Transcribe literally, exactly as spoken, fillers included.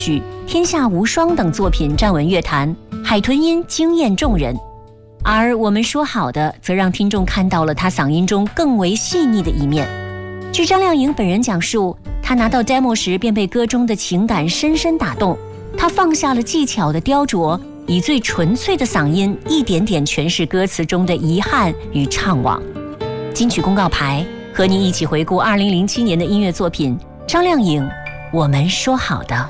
剧《天下无双》等作品站稳乐坛，海豚音惊艳众人。而我们说好的，则让听众看到了他嗓音中更为细腻的一面。据张靓颖本人讲述，他拿到 demo 时便被歌中的情感深深打动，他放下了技巧的雕琢，以最纯粹的嗓音一点点诠释歌词中的遗憾与怅惘。金曲公告牌和你一起回顾二零零七年的音乐作品，张靓颖《我们说好的》。